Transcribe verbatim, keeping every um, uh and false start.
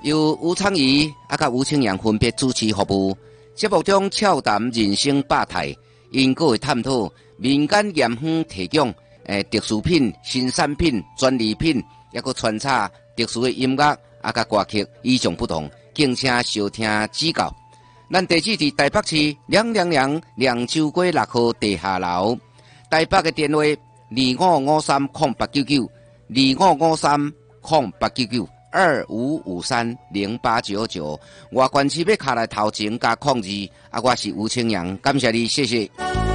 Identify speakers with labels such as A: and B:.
A: 由吴昌仪啊甲吴清阳分别主持服务。节目中俏谈人生百态，因个会探讨民间盐坊提供诶特殊品、新产品、专利品，也个穿插特殊的音乐啊甲歌曲，与众不同，敬请收听指教。咱地址伫台北市两两两两州街六号地下楼，台北嘅电话二五五三空八九九，二五五三空八九九。二五五三零八九九，我关市要卡来头前加控制，啊，我是吴清阳，感谢你，谢谢。